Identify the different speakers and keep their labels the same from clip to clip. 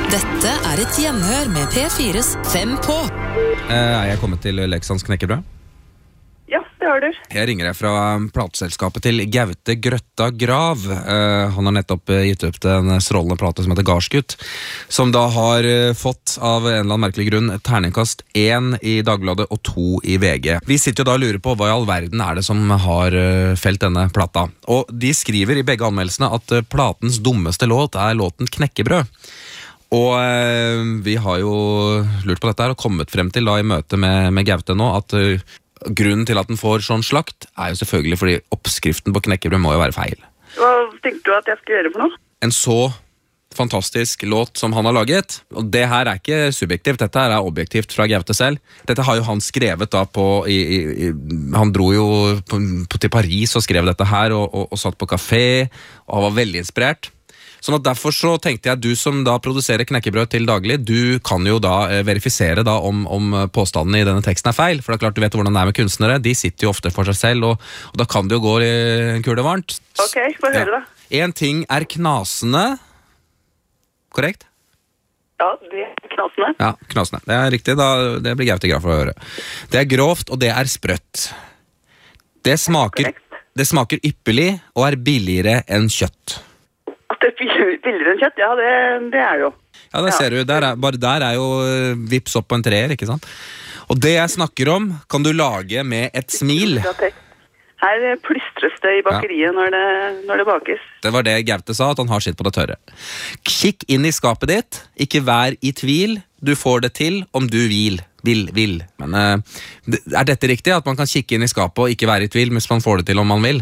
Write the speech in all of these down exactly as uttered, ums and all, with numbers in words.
Speaker 1: Dette er et gjenhør med P fires Fem på.
Speaker 2: Er jeg kommet til Leksands knekkebrød?
Speaker 3: Ja, det har du.
Speaker 2: Jeg ringer deg fra plateselskapet til Gaute Grøtta Grav. Uh, han har nettopp gitt opp den strålende plate som heter Garskutt, som da har uh, fått av en eller annen merkelig grunn terningkast én i Dagbladet og to i V G. Vi sitter jo da og lurer på hva i all verden er det som har uh, felt denne plata. Og de skriver i begge anmeldelsene at uh, platens dummeste låt er låten Knekkebrød. Og uh, vi har jo lurt på dette her og kommet frem til da i møte med, med Gaute nå at uh, grunnen til at den får sånn slakt er jo selvfølgelig fordi oppskriften på knekkebrød må jo være feil.
Speaker 3: Hva tenkte du at jeg skulle gjøre for noe?
Speaker 2: En så fantastisk låt som han har laget, og det her er ikke subjektivt, dette her er objektivt fra Gaute selv. Dette har jo han skrevet da på, i, i, i, han dro jo på, på, til Paris og skrev dette her, og, og, og satt på kafé, og han var veldig inspirert. Sånn at derfor så tenkte jeg, du som da produserer knekkebrød til daglig, du kan jo da eh, verifisere da om, om påstandene i denne teksten er feil, for det er klart du vet hvordan det er med kunstnere, de sitter jo ofte for seg selv, og, og da kan det jo gå i en kule varmt.
Speaker 3: Ok, få høre da.
Speaker 2: Ja. En ting er knasende, korrekt?
Speaker 3: Ja, det er knasende.
Speaker 2: Ja, knasende. Det er riktig, da, det blir Gaute Grav for å høre. Det er grovt, og det er sprøtt. Det smaker, det smaker ypperlig, og er billigere enn kjøtt.
Speaker 3: At det er billigere enn kjøtt, ja, det, det er jo.
Speaker 2: Ja, det ser du. Der er, bare der er jo vips opp på en treer, ikke sant? Og det jeg snakker om, kan du lage med et smil.
Speaker 3: Her plystres det i bakeriet ja. når, det, når det bakes. Det
Speaker 2: var det Gaute sa, at han har sitt på det tørre. Kikk inn i skapet ditt, ikke vær i tvil, du får det til om du vil. Vil, vil. Men uh, er dette riktig, at man kan kikke inn i skapet og ikke være i tvil hvis man får det til om man vil?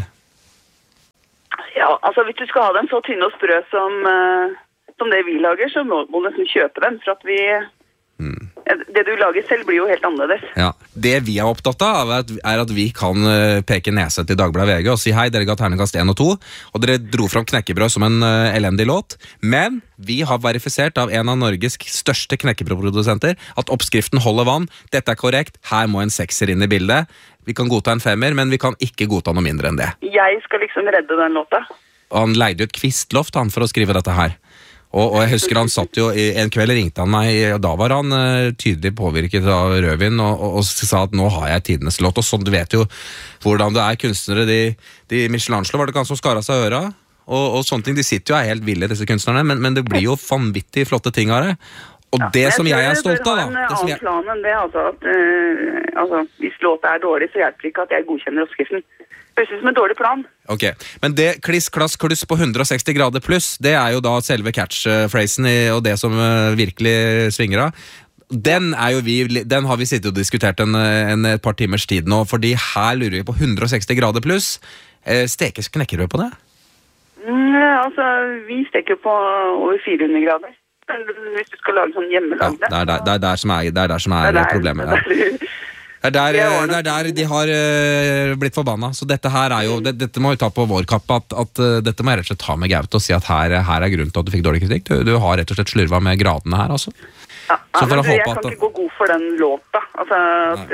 Speaker 3: Ja, altså hvis du skal ha dem så tynne og sprø som, uh, som det vi lager, så må du nesten kjøpe dem, for at vi, mm. det du lager selv blir jo helt annerledes.
Speaker 2: Ja, det vi er opptatt av er at, er at vi kan uh, peke nese til Dagbladet V G og si hei, dere ga terningkast én og to, og dere dro fram knekkebrød som en uh, elendig låt, men vi har verifisert av en av Norges største knekkebrødprodusenter at oppskriften holder vann, dette er korrekt, her må en sekser inn i bildet. Vi kan godta en femmer, men vi kan ikke godta noe mindre enn det.
Speaker 3: Jeg skal liksom redde den låta.
Speaker 2: Og han leide jo et kvistloft han for å skrive dette her. Og, og jeg husker han satt jo, en kveld ringte han meg, og da var han uh, tydelig påvirket av rødvin, og, og, og sa at nå har jeg tidenes låt, og sånn, du vet jo hvordan det er kunstnere, de, de Michelangelo var det kanskje som skar av seg øra, og, og sånne ting, de sitter jo er helt ville, disse kunstnerne, men, men det blir jo vanvittig flotte ting av det. Og ja, det som jeg er stolt av da
Speaker 3: det er en annen plan enn det, altså, at, uh, altså hvis låta er dårlig, så hjelper det ikke at jeg godkjenner oppskriften. Det høres ut som en dårlig plan.
Speaker 2: Ok, men det kliss, klass, kluss på hundre og seksti grader pluss, det er jo da selve catchphrasen og det som uh, virkelig svinger av. Den, er jo vi, den har vi sittet og diskutert en, en et par timers tid nå, fordi her lurer vi på hundre og seksti grader pluss. Uh, stekes knekkerød på det?
Speaker 3: Mm, altså, vi steker på over fire hundre grader. Hvis du skal lage sånn hjemmelagde.
Speaker 2: Ja, det er der, det er der som er, det er, der som er, det er der, problemet. Ja. Det er der, det er der de har uh, blitt forbanna. Så dette her er jo, det, dette må vi ta på vår kappe, at, at uh, dette må jeg rett og slett ta med Gaute og si at her, her er grunnen til at du fikk dårlig kritikk. Du, du har rett og slett slurva med gradene her, altså.
Speaker 3: Ja, ja men du, jeg kan at, ikke gå god for den låta. Altså, at,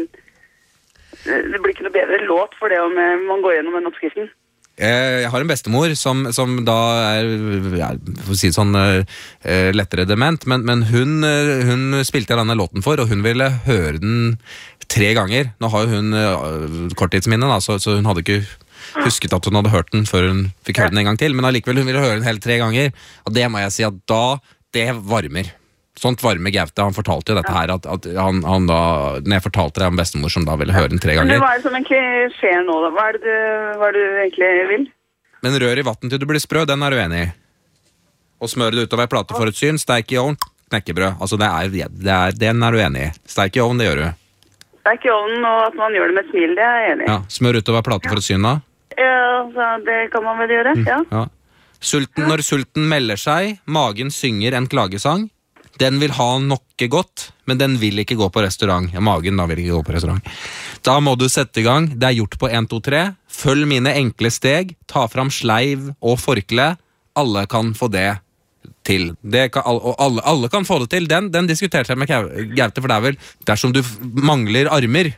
Speaker 3: uh, det blir ikke noe bedre låt for det om man går gjennom den oppskriften.
Speaker 2: Jeg har en bestemor som, som da er, ja, for å si det sånn, uh, lettere dement, men, men hun, uh, hun spilte denne låten for, og hun ville høre den tre ganger. Nå har jo hun uh, korttidsminne, da, så, så hun hadde ikke husket at hun hadde hørt den før hun fikk høre den en gang til, men allikevel hun ville høre den hele tre ganger, og det må jeg si at da, det varmer. Sånt varme Gaute, han fortalte jo dette her, at, at han, han da, når jeg fortalte det om bestemor som da ville høre den tre ganger.
Speaker 3: Men hva er det som egentlig skjer nå da? Hva er det du, hva er det du egentlig vil?
Speaker 2: Men rør i vatten til du blir sprø, den er du enig i. Og smør det utover plate for et syn, steik i ovn, knekkebrød. Altså det er, det er, den er du enig i. Steik i ovn, det gjør du.
Speaker 3: Steik i ovn, og at man gjør det med smil, det er jeg enig i.
Speaker 2: Ja, smør utover plate ja. for et syn da?
Speaker 3: Ja, det kan man vel gjøre, ja.
Speaker 2: ja. Sulten, når sulten melder seg, magen synger en klagesang. Den vil ha noe godt, men den vil ikke gå på restaurant. Ja, magen da vil ikke gå på restaurant. Da må du sette i gang. Det er gjort på en, to, tre. Følg mine enkle steg. Ta fram sleiv og forkle. Alle kan få det til. Det kan, og alle, alle kan få det til. Den, den diskuterte jeg med Gaute, for det er vel dersom du mangler armer,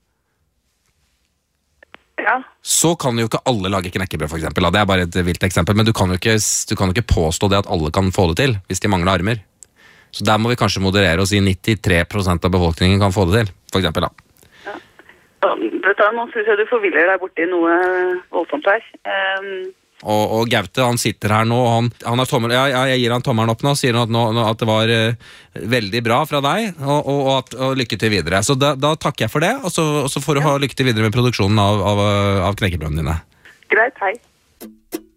Speaker 3: ja.
Speaker 2: så kan jo ikke alle lage knekkebrød, for eksempel. Det er bare et vilt eksempel, men du kan jo ikke, du kan jo ikke påstå det at alle kan få det til, hvis de mangler armer. Så der må vi kanskje moderere og si nittitre prosent av befolkningen kan få det til, for eksempel da.
Speaker 3: Ja. Vet du, nå synes jeg du forviller deg borti noe voldsomt her. Um,
Speaker 2: Og, og Gaute, han sitter her nå, og han, han er tommel, ja, jeg gir han tommelen opp nå, og sier at, nå, at det var uh, veldig bra fra deg, og, og, og, at, og lykke til videre. Så da, da takker jeg for det, og så, og så får du ha lykke til videre med produksjonen av, av, av knekkebrødene dine.
Speaker 3: Greit, hei.